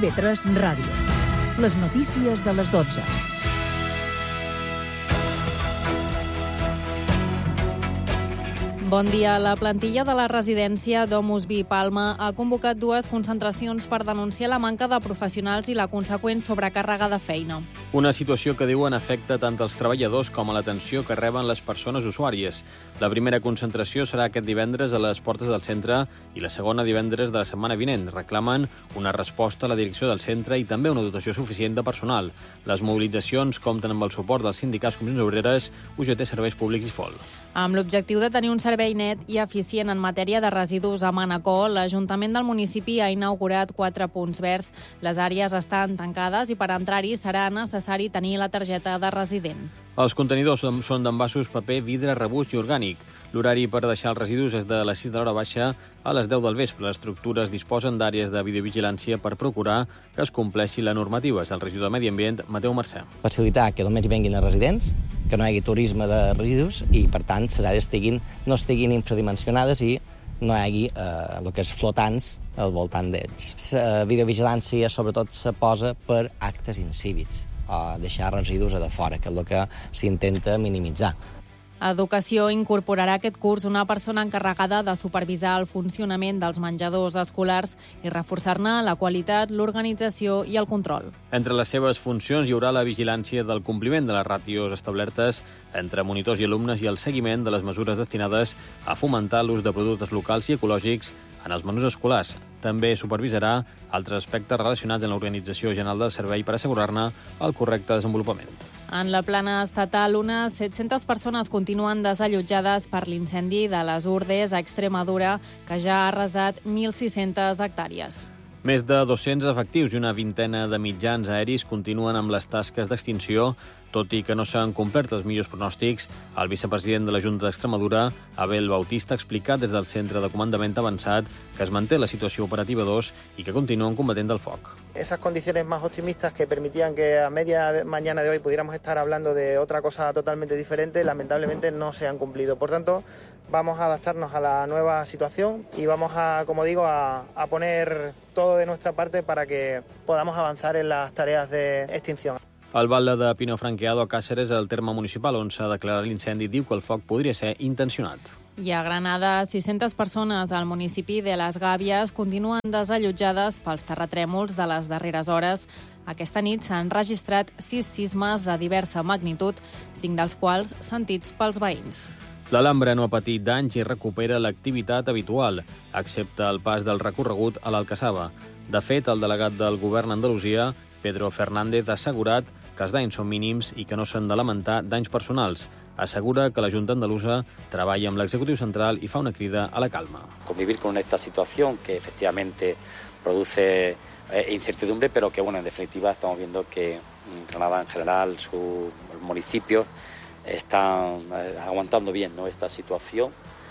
IB3 Ràdio. Les notícies de les 12. Bon dia. La plantilla de la residència Domus Vi Palma ha convocat 2 concentracions per denunciar la manca de professionals i la conseqüent sobrecàrrega de feina. Una situació que diuen afecta tant els treballadors com a l'atenció que reben les persones usuàries. La primera concentració serà aquest divendres a les portes del centre i la segona divendres de la setmana vinent. Reclamen una resposta a la direcció del centre i també una dotació suficient de personal. Les mobilitzacions compten amb el suport dels sindicats Comissions Obreres, UGT Serveis Públics i FOL. Amb l'objectiu de tenir un servei net i eficient en matèria de residus a Manacor, l'Ajuntament del municipi ha inaugurat 4 punts verds. Les àrees estan tancades i per entrar-hi serà necessari tenir la targeta de resident. Els contenidors són d'envasos, paper, vidre, rebuig i orgànic. L'horari per deixar els residus és de les 6 de l'hora baixa a les 10 del vespre. Les estructures disposen d'àrees de videovigilància per procurar que es compleixi la normativa. És el regidor de Medi Ambient, Mateu Mercè. Facilitar que només venguin a residents, que no hi hagi turisme de residus i, per tant, les àrees no estiguin infradimensionades i no hi hagi el que és flotants al voltant d'ells. La videovigilància sobretot se posa per actes incívics, o deixar residus a de fora, que és el que s'intenta minimitzar. Educació incorporarà aquest curs una persona encarregada de supervisar el funcionament dels menjadors escolars i reforçar-ne la qualitat, l'organització i el control. Entre les seves funcions hi haurà la vigilància del compliment de les ràtios establertes entre monitors i alumnes i el seguiment de les mesures destinades a fomentar l'ús de productes locals i ecològics en els menús escolars. També supervisarà altres aspectes relacionats amb l'organització general del servei per assegurar-ne el correcte desenvolupament. En la plana estatal, unes 700 persones continuen desallotjades per l'incendi de les Urdes a Extremadura, que ja ha arrasat 1.600 hectàrees. Més de 200 efectius i una vintena de mitjans aeris continuen amb les tasques d'extinció. Tot i que no s'han complert els millors pronòstics, el vicepresident de la Junta d'Extremadura, Abel Bautista, ha explicat des del Centre de Comandament Avançat que es manté la situació operativa 2 i que continuen combatent el foc. Esas condiciones más optimistas que permitían que a media mañana de hoy pudiéramos estar hablando de otra cosa totalmente diferente, lamentablemente no se han cumplido. Por tanto, vamos a adaptarnos a la nueva situación y vamos a, como digo, a poner todo de nuestra parte para que podamos avanzar en las tareas de extinción. El batlle de Pino Franqueado a Càceres, al terme municipal on s'ha declarat l'incendi, diu que el foc podria ser intencionat. I a Granada, 600 persones al municipi de Les Gàbies continuen desallotjades pels terratrèmols de les darreres hores. Aquesta nit s'han registrat 6 sismes de diversa magnitud, 5 dels quals sentits pels veïns. L'Alhambra no ha patit danys i recupera l'activitat habitual, excepte el pas del recorregut a l'Alcassaba. De fet, el delegat del govern a Andalusia, Pedro Fernández, ha assegurat que els danys són mínims i que no s'han de lamentar danys personals. Assegura que la Junta Andalusa treballa amb l'Executiu Central i fa una crida a la calma. Convivir con esta situación que efectivamente produce incertidumbre, pero que bueno, en definitiva estamos viendo que Granada en general, sus municipios están aguantando bien, ¿no?, esta situación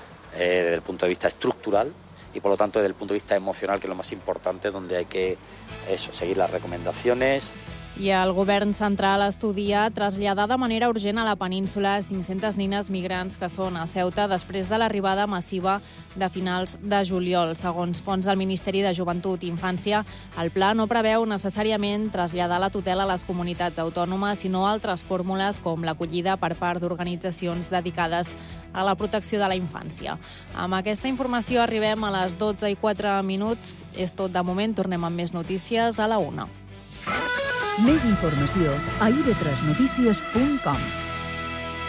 desde el punto de vista estructural y por lo tanto desde el punto de vista emocional, que es lo más importante, donde hay que seguir las recomendaciones. I el govern central estudia traslladar de manera urgent a la península 500 nines migrants que són a Ceuta després de l'arribada massiva de finals de juliol. Segons fonts del Ministeri de Joventut i Infància, el pla no preveu necessàriament traslladar la tutela a les comunitats autònomes, sinó altres fórmules com l'acollida per part d'organitzacions dedicades a la protecció de la infància. Amb aquesta informació arribem a les 12:04. És tot de moment. Tornem amb més notícies a la 1. Més informació a ib3notícies.com.